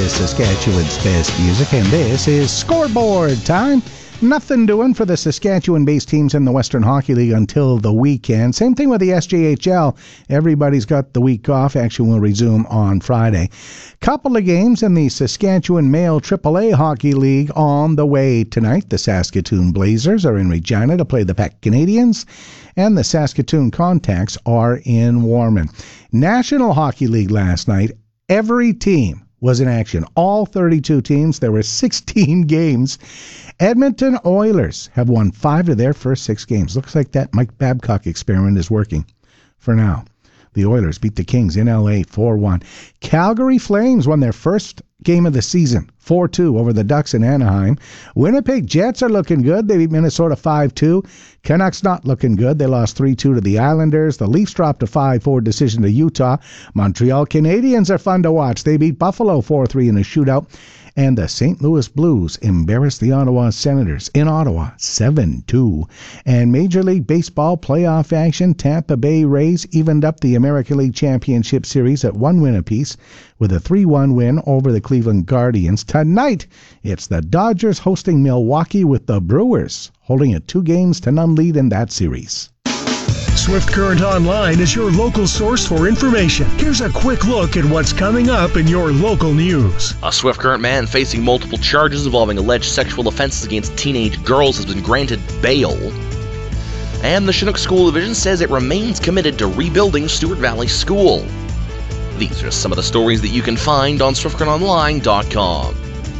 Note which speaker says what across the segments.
Speaker 1: is Saskatchewan's best music, and this is Scoreboard time. Nothing doing for the Saskatchewan-based teams in the Western Hockey League until the weekend. Same thing with the SJHL. Everybody's got the week off. Action will resume on Friday. Couple of games in the Saskatchewan Male AAA Hockey League on the way tonight. The Saskatoon Blazers are in Regina to play the Pac Canadians, and the Saskatoon Contacts are in Warman. National Hockey League last night, every team was in action. All 32 teams. There were 16 games. Edmonton Oilers have won 5 of their first 6 games. Looks like that Mike Babcock experiment is working for now. The Oilers beat the Kings in LA 4-1. Calgary Flames won their first game of the season, 4-2 over the Ducks in Anaheim. Winnipeg Jets are looking good. They beat Minnesota 5-2. Canucks not looking good. They lost 3-2 to the Islanders. The Leafs dropped a 5-4 decision to Utah. Montreal Canadiens are fun to watch. They beat Buffalo 4-3 in a shootout. And the St. Louis Blues embarrassed the Ottawa Senators in Ottawa 7-2. And Major League Baseball playoff action, Tampa Bay Rays evened up the American League Championship Series at 1 win apiece with a 3-1 win over the Cleveland Guardians. Tonight, it's the Dodgers hosting Milwaukee with the Brewers holding a 2-0 lead in that series.
Speaker 2: Swift Current Online is your local source for information. Here's a quick look at what's coming up in your local news.
Speaker 3: A Swift Current man facing multiple charges involving alleged sexual offenses against teenage girls has been granted bail. And the Chinook School Division says it remains committed to rebuilding Stewart Valley School. These are some of the stories that you can find on SwiftCurrentOnline.com.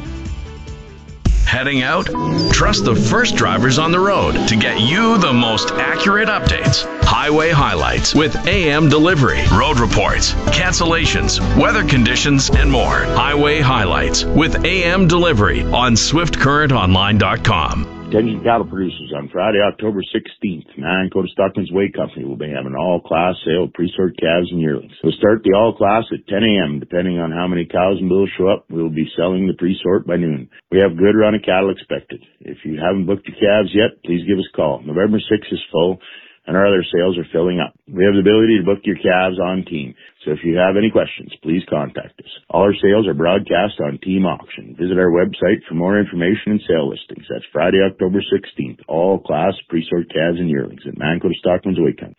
Speaker 4: Heading out? Trust the first drivers on the road to get you the most accurate updates. Highway highlights with AM delivery, road reports, cancellations, weather conditions, and more. Highway highlights with AM delivery on SwiftCurrentOnline.com.
Speaker 5: Attention cattle producers, on Friday, October 16th, Manitoba Stockman's Whey Company will be having an all-class sale of pre-sort calves and yearlings. We'll start the all-class at 10 a.m. Depending on how many cows and bulls show up, we will be selling the pre-sort by noon. We have a good run of cattle expected. If you haven't booked your calves yet, please give us a call. November 6th is full, and our other sales are filling up. We have the ability to book your calves on Team, so if you have any questions, please contact us. All our sales are broadcast on Team Auction. Visit our website for more information and sale listings. That's Friday, October 16th. All class pre-sort calves and yearlings at Manitoba Stockman's Whey Company.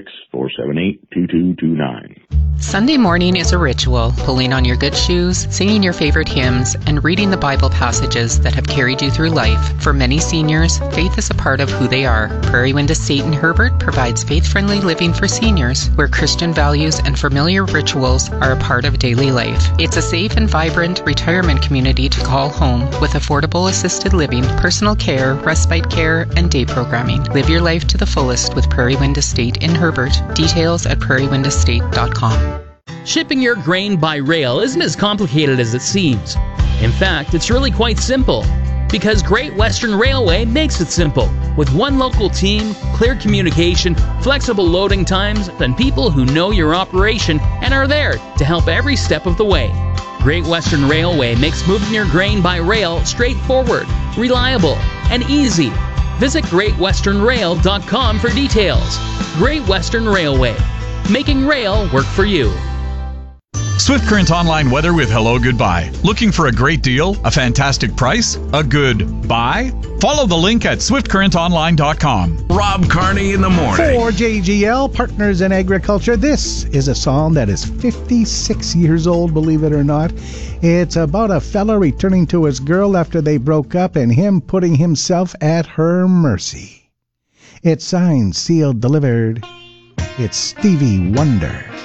Speaker 5: 306-478-2229.
Speaker 6: Sunday morning is a ritual, pulling on your good shoes, singing your favorite hymns, and reading the Bible passages that have carried you through life. For many seniors, faith is a part of who they are. Prairie Wind Estate in Herbert provides faith-friendly living for seniors, where Christian values and familiar rituals are a part of daily life. It's a safe and vibrant retirement community to call home with affordable assisted living, personal care, respite care, and day programming. Live your life to the fullest with Prairie Wind Estate in Herbert. Details at prairiewindestate.com.
Speaker 7: Shipping your grain by rail isn't as complicated as it seems. In fact, it's really quite simple. Because Great Western Railway makes it simple. With one local team, clear communication, flexible loading times, and people who know your operation and are there to help every step of the way. Great Western Railway makes moving your grain by rail straightforward, reliable, and easy. Visit GreatWesternRail.com for details. Great Western Railway, making rail work for you.
Speaker 8: Swift Current Online weather with Hello Goodbye. Looking for a great deal, a fantastic price, a good buy? Follow the link at SwiftCurrentOnline.com.
Speaker 4: Rob Carney in the morning.
Speaker 1: For JGL, Partners in Agriculture, this is a song that is 56 years old, believe it or not. It's about a fella returning to his girl after they broke up and him putting himself at her mercy. It's signed, sealed, delivered. It's Stevie Wonder.